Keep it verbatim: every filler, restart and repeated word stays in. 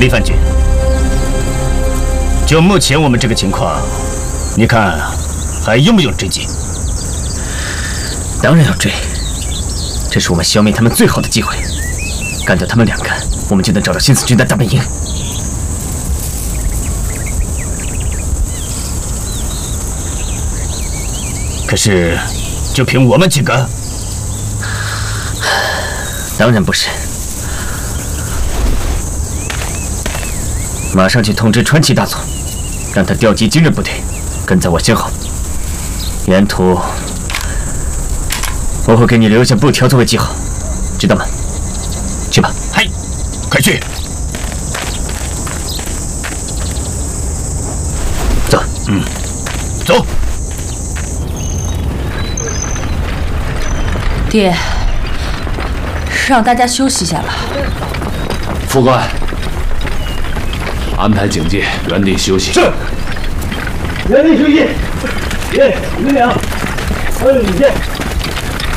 李范军，就目前我们这个情况，你看还用不用追击？ 当然要追，这是我们消灭他们最好的机会。干掉他们两个，我们就能找到新四军的大本营。 可是，就凭我们几个？ 当然不是。马上去通知川崎大佐，让他调集精锐部队，跟在我身后。沿途我会给你留下布条作为记号，知道吗？去吧。 嗨，快去！ 走。 嗯，走。 爹，让大家休息一下吧。 副官，安排警戒，原地休息。 是。原地休息。爷，领两，还有领线。